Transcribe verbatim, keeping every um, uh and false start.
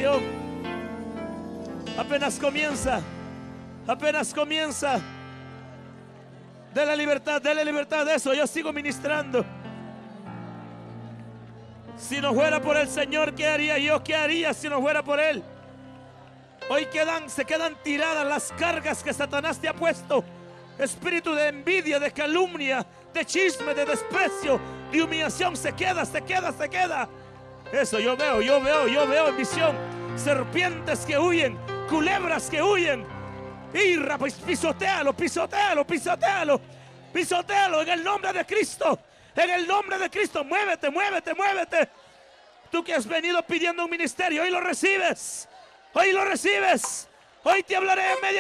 misión. Apenas comienza, apenas comienza. Dele libertad, dele libertad de eso. Yo sigo ministrando. Si no fuera por el Señor, ¿qué haría yo? ¿Qué haría si no fuera por Él? Hoy quedan, se quedan tiradas las cargas que Satanás te ha puesto. Espíritu de envidia, de calumnia, de chisme, de desprecio, de humillación. Se queda, se queda, se queda. Eso yo veo, yo veo, yo veo en visión. Serpientes que huyen, culebras que huyen. Irra, pues pisotealo, pisotealo, pisotealo. Pisotealo en el nombre de Cristo. En el nombre de Cristo, muévete, muévete, muévete. Tú que has venido pidiendo un ministerio, hoy lo recibes. Hoy lo recibes. Hoy te hablaré en media